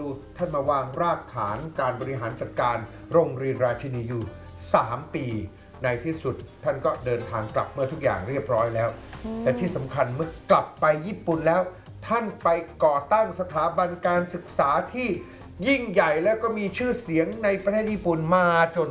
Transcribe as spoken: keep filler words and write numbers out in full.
ท่านมาวางรากฐานการบริหารจัดการโรงเรียนราชินีอยู่สามปีในที่สุดท่านก็เดินทางกลับเมื่อทุกอย่างเรียบร้อยแล้วแต่ที่สำคัญเมื่อกลับไปญี่ปุ่นแล้วท่านไปก่อตั้งสถาบันการศึกษาที่ยิ่งใหญ่และก็มีชื่อเสียงในประเทศญี่ปุ่นมาจน